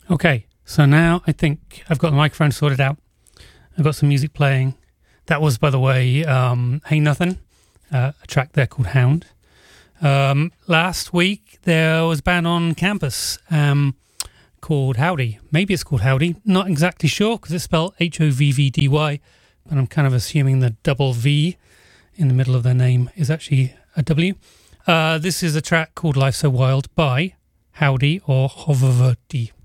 Okay, so now I think I've got the microphone sorted out. I've got some music playing. That was, by the way, Hey Nothing, a track there called Hound. Last week there was a band on campus called Howdy. Maybe it's called Howdy. Not exactly sure because it's spelled Hovvdy, but I'm kind of assuming the double V in the middle of their name is actually a W. This is a track called Life So Wild by Howdy or Hovvdy.